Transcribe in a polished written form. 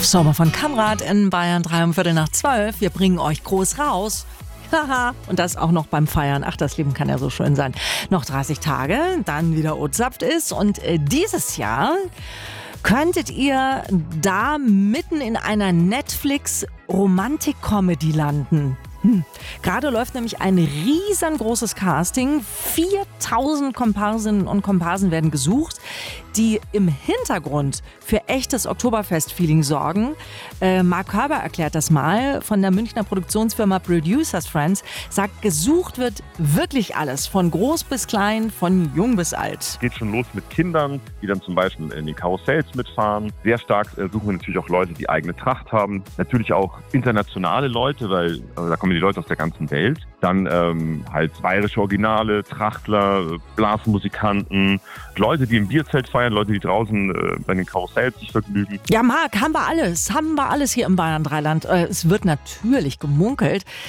Sommer von Kamrat in Bayern 3 um Viertel nach 12. Wir bringen euch groß raus. Haha. Und das auch noch beim Feiern. Ach, das Leben kann ja so schön sein. Noch 30 Tage, dann wieder O-Saft ist. Und dieses Jahr könntet ihr da mitten in einer Netflix-Romantik-Comedy landen. Gerade läuft nämlich ein riesengroßes Casting. 4000 Komparsinnen und Komparsen werden gesucht, die im Hintergrund für echtes Oktoberfest-Feeling sorgen. Mark Körber erklärt das mal von der Münchner Produktionsfirma Producers Friends. Sagt, gesucht wird wirklich alles, von groß bis klein, von jung bis alt. Geht schon los mit Kindern, die dann zum Beispiel in den Karussells mitfahren. Sehr stark suchen wir natürlich auch Leute, die eigene Tracht haben. Natürlich auch internationale Leute, weil da kommen die Leute aus der ganzen Welt. Dann halt bayerische Originale, Trachtler, Blasmusikanten, Leute, die im Bierzelt feiern, Leute, die draußen bei den Karussells sich vergnügen. Ja, Marc, haben wir alles hier im Bayern 3 Land. Es wird natürlich gemunkelt,